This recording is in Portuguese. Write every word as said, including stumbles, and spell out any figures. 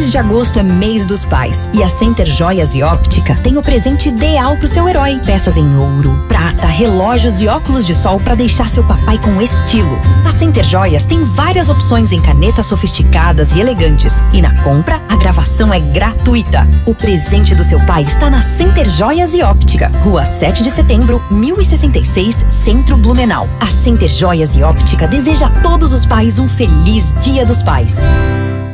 Mês de agosto é mês dos pais e a Center Joias e Óptica tem o presente ideal pro seu herói. Peças em ouro, prata, relógios e óculos de sol para deixar seu papai com estilo. A Center Joias tem várias opções em canetas sofisticadas e elegantes. E na compra, a gravação é gratuita. O presente do seu pai está na Center Joias e Óptica, Rua sete de setembro, mil e sessenta e seis, Centro Blumenau. A Center Joias e Óptica deseja a todos os pais um feliz Dia dos Pais.